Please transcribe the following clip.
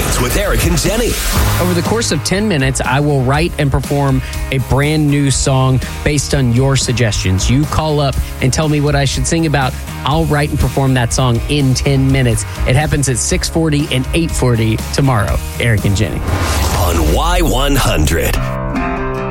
Mornings with Eric and Jenny. Over the course of 10 minutes, I will write and perform a brand new song based on your suggestions. You call up and tell me what I should sing about. I'll write and perform that song in 10 minutes. It happens at 6:40 and 8:40 tomorrow. Eric and Jenny. On Y100.